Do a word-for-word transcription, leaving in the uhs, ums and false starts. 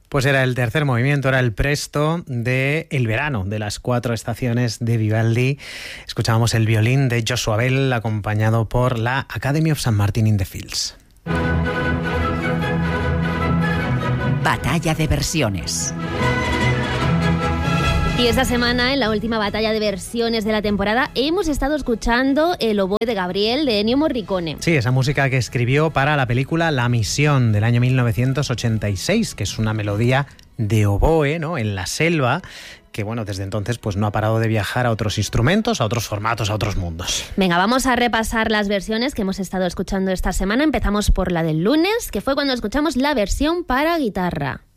Pues era el tercer movimiento, era el presto de El verano, de las cuatro estaciones de Vivaldi. Escuchábamos el violín de Joshua Bell, acompañado por la Academy of Saint Martin in the Fields. Batalla de versiones. Y esta semana, en la última batalla de versiones de la temporada, hemos estado escuchando el oboe de Gabriel de Ennio Morricone. Sí, esa música que escribió para la película La Misión del año mil novecientos ochenta y seis, que es una melodía de oboe, ¿no?, en la selva, que bueno, desde entonces pues no ha parado de viajar a otros instrumentos, a otros formatos, a otros mundos. Venga, vamos a repasar las versiones que hemos estado escuchando esta semana. Empezamos por la del lunes, que fue cuando escuchamos la versión para guitarra.